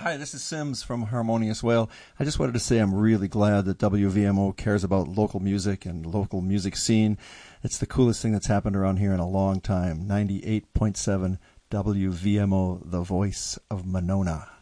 Hi, this is Sims from Harmonious Whale. I just wanted to say I'm really glad that WVMO cares about local music and local music scene. It's the coolest thing that's happened around here in a long time. 98.7 WVMO, the voice of Monona.